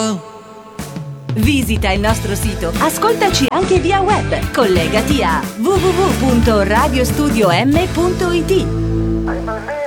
Visita il nostro sito, ascoltaci anche via web, collegati a www.radiostudiom.it.